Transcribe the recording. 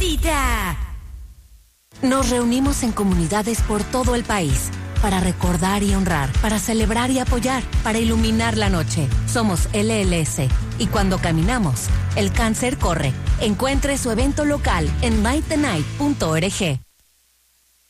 visita. Nos reunimos en comunidades por todo el país para recordar y honrar, para celebrar y apoyar, para iluminar la noche. Somos LLS y cuando caminamos, el cáncer corre. Encuentre su evento local en mytenight.org.